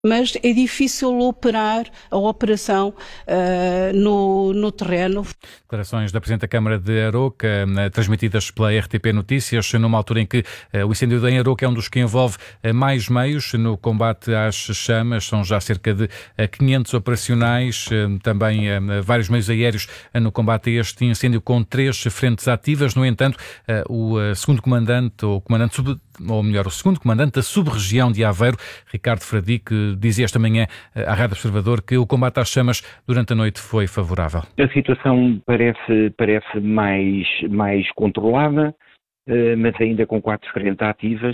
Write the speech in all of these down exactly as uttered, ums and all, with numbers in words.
mas é difícil operar a operação uh, no, no terreno. Declarações da Presidente da Câmara de Aroca, transmitidas pela R T P Notícias, numa altura em que uh, o incêndio em Aroca é um dos que envolve uh, mais meios no combate às chamas. São já cerca de uh, quinhentos operacionais, uh, também uh, vários meios aéreos uh, no combate a este incêndio, com três frentes ativas. No entanto, uh, o uh, segundo comandante, ou comandante sub, ou melhor, o segundo comandante da sub-região de Aveiro, Ricardo Fradique, dizia esta manhã à Rádio Observador que o combate às chamas durante a noite foi favorável. A situação parece, parece mais, mais controlada, mas ainda com quatro frentes ativas,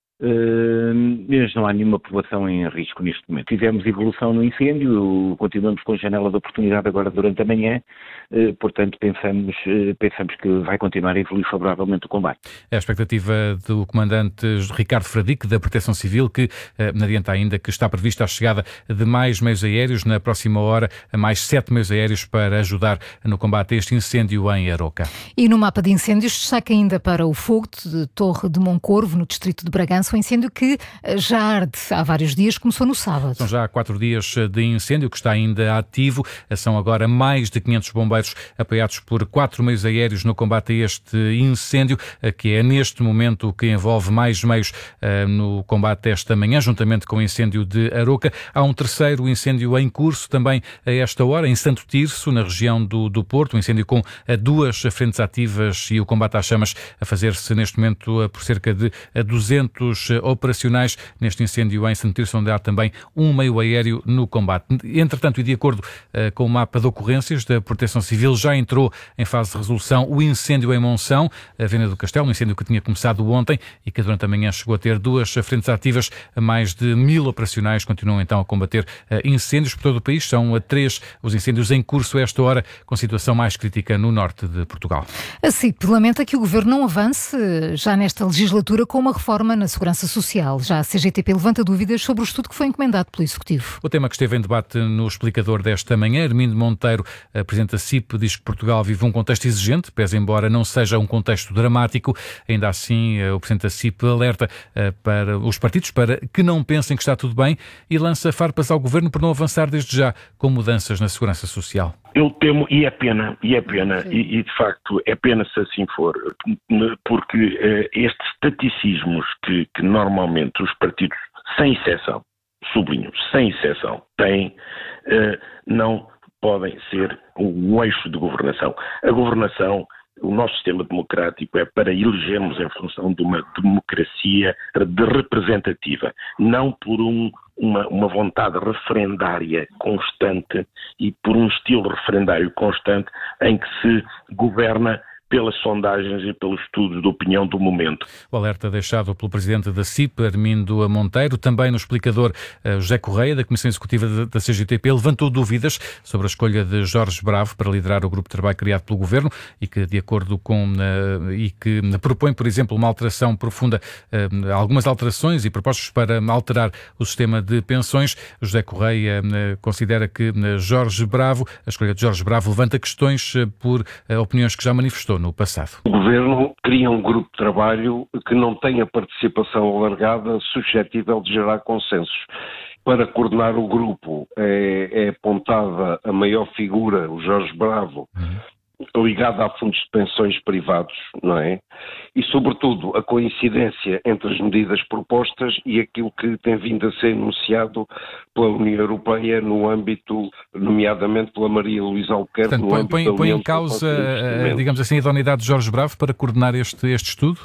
mas não há nenhuma população em risco neste momento. Tivemos evolução no incêndio, continuamos com janela de oportunidade agora durante a manhã, portanto pensamos, pensamos que vai continuar a evoluir favoravelmente o combate. É a expectativa do comandante Ricardo Fradique, da Proteção Civil, que adianta ainda que está prevista a chegada de mais meios aéreos na próxima hora, mais sete meios aéreos para ajudar no combate a este incêndio em Aroca. E no mapa de incêndios destaca ainda para o fogo de Torre de Moncorvo, no distrito de Bragança, um incêndio que já arde há vários dias, começou no sábado. São já quatro dias de incêndio que está ainda ativo. São agora mais de quinhentos bombeiros apoiados por quatro meios aéreos no combate a este incêndio, que é neste momento o que envolve mais meios uh, no combate esta manhã, juntamente com o incêndio de Aroca. Há um terceiro incêndio em curso também a esta hora, em Santo Tirso, na região do, do Porto, um incêndio com uh, duas frentes ativas e o combate às chamas a fazer-se neste momento uh, por cerca de uh, duzentos operacionais neste incêndio em Santo Tirso, onde há também um meio aéreo no combate. Entretanto, e de acordo uh, com o mapa de ocorrências da Proteção Civil, já entrou em fase de resolução o incêndio em Monção, a Venda do Castelo, um incêndio que tinha começado ontem e que durante a manhã chegou a ter duas frentes ativas. Mais de mil operacionais continuam então a combater uh, incêndios por todo o país. São uh, três os incêndios em curso a esta hora, com situação mais crítica no norte de Portugal. A C I P lamenta que o Governo não avance já nesta legislatura com uma reforma na Segurança Social. Já a C G T P levanta dúvidas sobre o estudo que foi encomendado pelo Executivo. O tema que esteve em debate no explicador desta manhã, Armindo Monteiro, presidente da C I P, diz que Portugal vive um contexto exigente, pese embora não seja um contexto dramático. Ainda assim, o presidente da C I P alerta para os partidos para que não pensem que está tudo bem e lança farpas ao Governo por não avançar desde já com mudanças na Segurança Social. Eu temo, e é pena, e é pena, e, e de facto é pena se assim for, porque uh, estes taticismos que, que normalmente os partidos, sem exceção, sublinho, sem exceção, têm, uh, não podem ser um eixo de governação. A governação, o nosso sistema democrático é para elegermos em função de uma democracia de representativa, não por um, uma, uma vontade referendária constante e por um estilo referendário constante em que se governa pelas sondagens e pelos estudos de opinião do momento. O alerta deixado pelo presidente da C I P, Armindo Monteiro, também no explicador José Correia, da Comissão Executiva da C G T P, levantou dúvidas sobre a escolha de Jorge Bravo para liderar o grupo de trabalho criado pelo Governo e que, de acordo com, e que propõe, por exemplo, uma alteração profunda, algumas alterações e propostas para alterar o sistema de pensões. José Correia considera que Jorge Bravo, a escolha de Jorge Bravo, levanta questões por opiniões que já manifestou no passado. O Governo cria um grupo de trabalho que não tenha participação alargada suscetível de gerar consensos. Para coordenar o grupo é, é apontada a maior figura, o Jorge Bravo, uhum. ligado a fundos de pensões privados, não é? E, sobretudo, a coincidência entre as medidas propostas e aquilo que tem vindo a ser enunciado pela União Europeia no âmbito, nomeadamente pela Maria Luísa Albuquerque. Portanto, põe, põe, põe em causa, digamos assim, a idoneidade de Jorge Bravo para coordenar este, este estudo?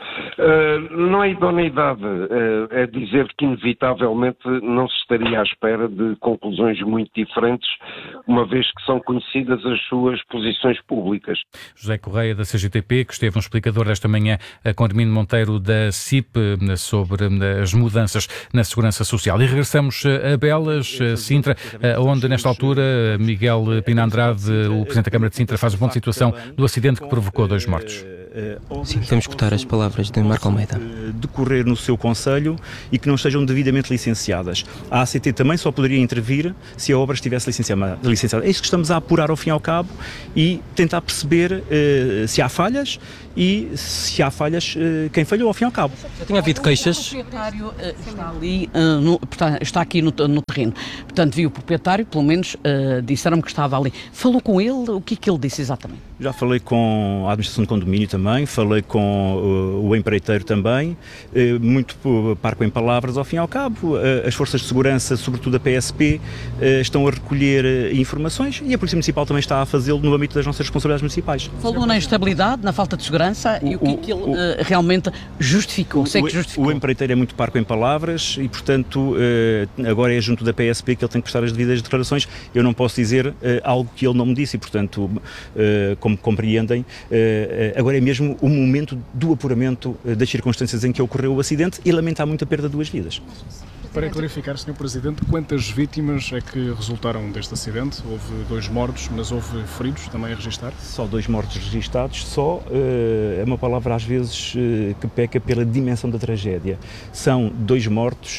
Uh, não é idoneidade, uh, é dizer que inevitavelmente não se estaria à espera de conclusões muito diferentes, uma vez que são conhecidas as suas posições públicas. José Correia, da C G T P, que esteve no explicador desta manhã com Armindo Monteiro, da C I P, sobre as mudanças na Segurança Social. E regressamos a Belas, Sintra, onde nesta altura Miguel Pina Andrade, o Presidente da Câmara de Sintra, faz um ponto de situação do acidente que provocou dois mortos. obras Sim, vamos escutar as palavras de Marco Almeida. Decorrer no seu concelho e que não estejam devidamente licenciadas. A A C T também só poderia intervir se a obra estivesse licenciada. É isso que estamos a apurar ao fim e ao cabo e tentar perceber uh, se há falhas e se há falhas, uh, quem falhou ao fim e ao cabo. Já tinha havido queixas? O proprietário uh, está ali, uh, no, está aqui no, no terreno. Portanto, viu o proprietário, pelo menos uh, disseram-me que estava ali. Falou com ele, o que é que ele disse exatamente? Já falei com a administração de condomínio também, falei com uh, o empreiteiro também, uh, muito parco em palavras ao fim e ao cabo. Uh, as forças de segurança, sobretudo a P S P, uh, estão a recolher uh, informações e a Polícia Municipal também está a fazê-lo no âmbito das nossas responsabilidades municipais. Falou na instabilidade, na falta de segurança o, e o que é que ele uh, realmente justificou? O, Sei que justificou. O empreiteiro é muito parco em palavras e, portanto, uh, agora é junto da P S P que ele tem que prestar as devidas declarações. Eu não posso dizer uh, algo que ele não me disse e, portanto, uh, como compreendem, uh, agora é mesmo o momento do apuramento uh, das circunstâncias em que ocorreu o acidente e lamentar muito a perda de duas vidas. Para clarificar, senhor Presidente, quantas vítimas é que resultaram deste acidente? Houve dois mortos, mas houve feridos também a registrar? Só dois mortos registados, só uh, é uma palavra às vezes uh, que peca pela dimensão da tragédia. São dois mortos,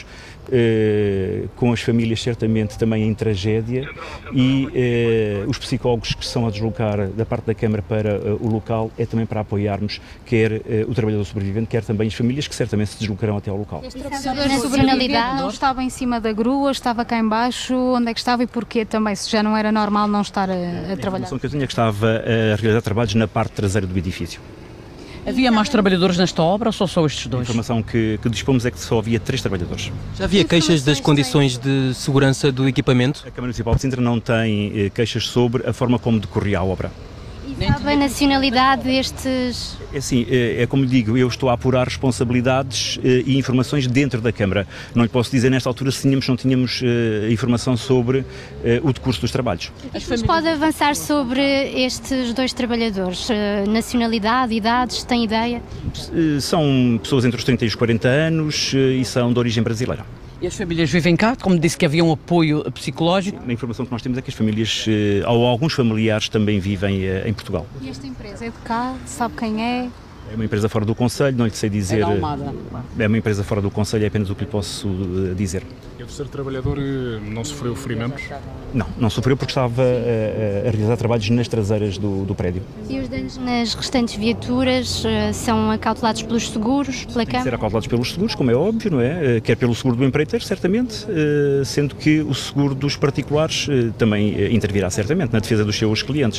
Uh, com as famílias certamente também em tragédia e uh, os psicólogos que estão a deslocar da parte da Câmara para uh, o local é também para apoiarmos quer uh, o trabalhador sobrevivente, quer também as famílias que certamente se deslocarão até ao local. A nacionalidade não estava em cima da grua, estava cá em baixo, onde é que estava e porquê também, se já não era normal não estar a, a trabalhar? A informação que eu tinha é que estava a realizar trabalhos na parte traseira do edifício. Havia mais trabalhadores nesta obra ou só só estes dois? A informação que, que dispomos é que só havia três trabalhadores. Já havia queixas das condições de segurança do equipamento? A Câmara Municipal de Sintra não tem eh, queixas sobre a forma como decorria a obra. E sabe a nacionalidade destes... É assim, é, é como lhe digo, eu estou a apurar responsabilidades eh, e informações dentro da Câmara. Não lhe posso dizer nesta altura se tínhamos ou não tínhamos eh, informação sobre eh, o decurso dos trabalhos. Mas pode avançar sobre estes dois trabalhadores? Uh, nacionalidade, idades, tem ideia? Eh, são pessoas entre os trinta e os quarenta anos eh, e são de origem brasileira. E as famílias vivem cá? Como disse que havia um apoio psicológico? A informação que nós temos é que as famílias, ou alguns familiares, também vivem em Portugal. E esta empresa é de cá? Sabe quem é? É uma empresa fora do Conselho, não lhe sei dizer... É da Almada. É uma empresa fora do Conselho, é apenas o que lhe posso dizer. E o terceiro trabalhador não sofreu ferimentos? Não, não sofreu porque estava a, a realizar trabalhos nas traseiras do, do prédio. E os danos nas restantes viaturas uh, são acautelados pelos seguros, pela Câmara? Tem que ser acautelados pelos seguros, como é óbvio, não é? Quer pelo seguro do empreiteiro, certamente, uh, sendo que o seguro dos particulares uh, também uh, intervirá certamente na defesa dos seus clientes.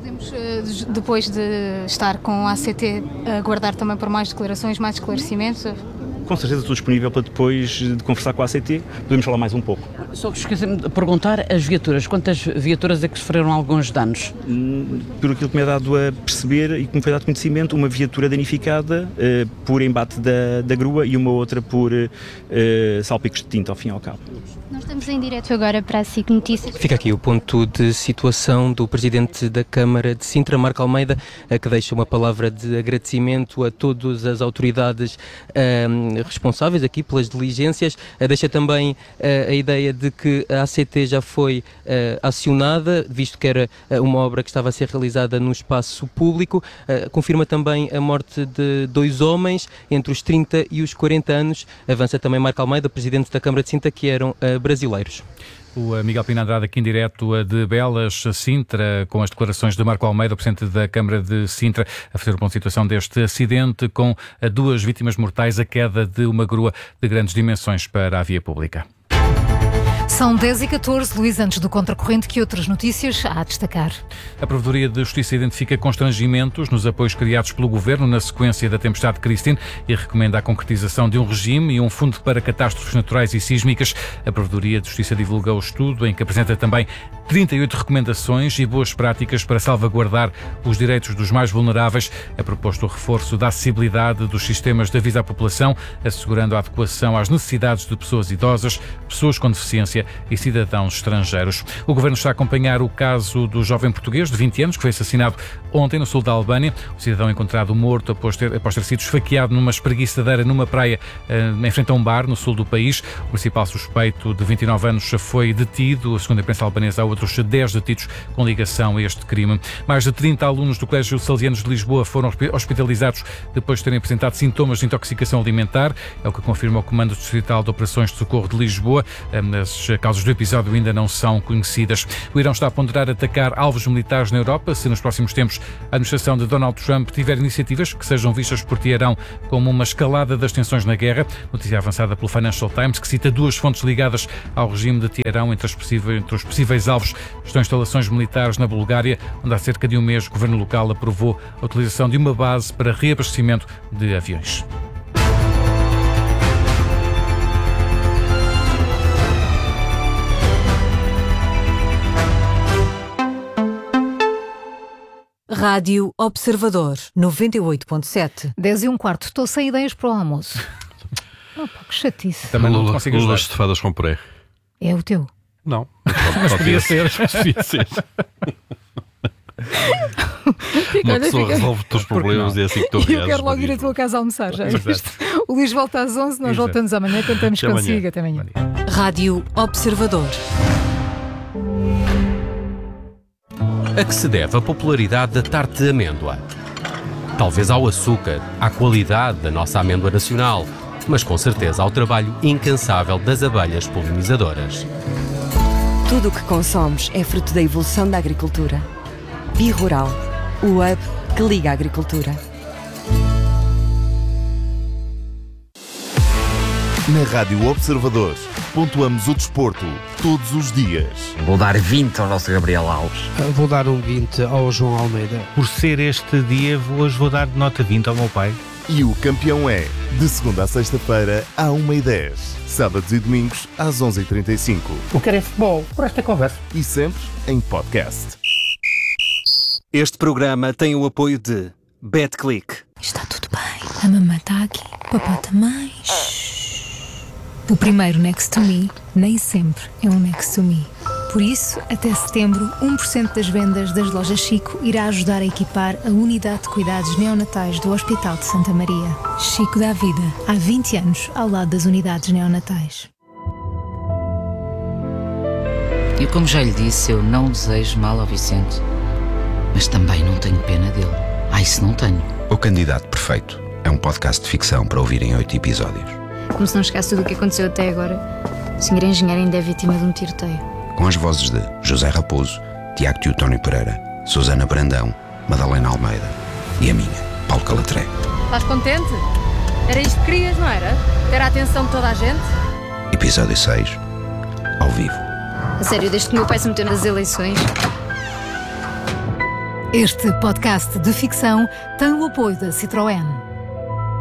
Depois de estar com a A C T, aguardar também por mais declarações, mais esclarecimentos? Com certeza estou disponível para depois de conversar com a A C T, podemos falar mais um pouco. Só que esqueci-me de perguntar as viaturas, quantas viaturas é que sofreram alguns danos? Hum, por aquilo que me é dado a perceber e que me foi dado conhecimento, uma viatura danificada uh, por embate da, da grua e uma outra por uh, salpicos de tinta ao fim e ao cabo. Nós estamos em direto agora para a S I C Notícias. Fica aqui o ponto de situação do Presidente da Câmara de Sintra, Marco Almeida, que deixa uma palavra de agradecimento a todas as autoridades um, responsáveis aqui pelas diligências. Deixa também uh, a ideia de que a A C T já foi uh, acionada, visto que era uma obra que estava a ser realizada no espaço público. Uh, confirma também a morte de dois homens entre os trinta e os quarenta anos. Avança também Marco Almeida, Presidente da Câmara de Sintra, que eram uh, brasileiros. O Miguel Pina Andrade aqui em direto de Belas, Sintra, com as declarações de Marco Almeida, o Presidente da Câmara de Sintra, a fazer uma ponto de situação deste acidente com duas vítimas mortais, a queda de uma grua de grandes dimensões para a via pública. São dez e catorze, Luís, antes do Contracorrente, que outras notícias há a destacar? A Provedoria de Justiça identifica constrangimentos nos apoios criados pelo Governo na sequência da tempestade Christine e recomenda a concretização de um regime e um fundo para catástrofes naturais e sísmicas. A Provedoria de Justiça divulga o estudo, em que apresenta também trinta e oito recomendações e boas práticas para salvaguardar os direitos dos mais vulneráveis. É proposto o reforço da acessibilidade dos sistemas de aviso à população, assegurando a adequação às necessidades de pessoas idosas, pessoas com deficiência e cidadãos estrangeiros. O Governo está a acompanhar o caso do jovem português de vinte anos que foi assassinado ontem no sul da Albânia. O cidadão encontrado morto após ter, após ter sido esfaqueado numa espreguiçadeira numa praia em frente a um bar no sul do país. O principal suspeito de vinte e nove anos foi detido. Segundo a imprensa albanesa, há outros dez detidos com ligação a este crime. Mais de trinta alunos do Colégio Salesianos de Lisboa foram hospitalizados depois de terem apresentado sintomas de intoxicação alimentar. É o que confirma o Comando Distrital de Operações de Socorro de Lisboa. As causas do episódio ainda não são conhecidas. O Irão está a ponderar atacar alvos militares na Europa se nos próximos tempos a administração de Donald Trump tiver iniciativas que sejam vistas por Teherão como uma escalada das tensões na guerra. Notícia avançada pelo Financial Times, que cita duas fontes ligadas ao regime de Teherão. Entre, possíveis, entre os possíveis alvos estão instalações militares na Bulgária, onde há cerca de um mês o governo local aprovou a utilização de uma base para reabastecimento de aviões. Rádio Observador, noventa e oito ponto sete. dez e um quarto, estou sem ideias para o almoço. Oh, pá, que chatice. Também não consigo ajudar. Lulas estofadas com puré. É o teu? Não. Mas podia ser. Podia ser. Uma pessoa resolve os teus problemas e é assim que tu reages. E eu quero logo ir à tua casa almoçar, já viste? O Luís volta às onze, nós Exato. voltamos amanhã, contamos consigo. Até amanhã. Rádio Observador. A que se deve a popularidade da tarte de amêndoa? Talvez ao açúcar, à qualidade da nossa amêndoa nacional, mas com certeza ao trabalho incansável das abelhas polinizadoras. Tudo o que consomos é fruto da evolução da agricultura. Bi-Rural, o hub que liga a agricultura. Na Rádio Observador, pontuamos o desporto todos os dias. Vou dar vinte ao nosso Gabriel Alves. Vou dar um vinte ao João Almeida. Por ser este dia, hoje vou dar nota vinte ao meu pai. E o campeão é, de segunda a sexta-feira, à uma e dez. Sábados e domingos, às onze e trinta e cinco. O que é futebol, por esta conversa. E sempre em podcast. Este programa tem o apoio de BetClick. Está tudo bem. A mamãe está aqui. Papá também. O primeiro Next to Me nem sempre é um Next to Me. Por isso, até setembro, um por cento das vendas das lojas Chico irá ajudar a equipar a unidade de cuidados neonatais do Hospital de Santa Maria. Chico dá vida há vinte anos ao lado das unidades neonatais. E como já lhe disse, eu não desejo mal ao Vicente, mas também não tenho pena dele. Ah, isso não tenho. O Candidato Perfeito é um podcast de ficção para ouvir em oito episódios. Como se não chegasse tudo o que aconteceu até agora, o senhor engenheiro ainda é vítima de um tiroteio. Com as vozes de José Raposo, Tiago Teotónio Pereira, Susana Brandão, Madalena Almeida e a minha, Paulo Calatré. Estás contente? Era isto que querias, não era? Ter a atenção de toda a gente? Episódio seis, ao vivo. A sério, desde que o meu pai se meteu nas eleições... Este podcast de ficção tem o apoio da Citroën.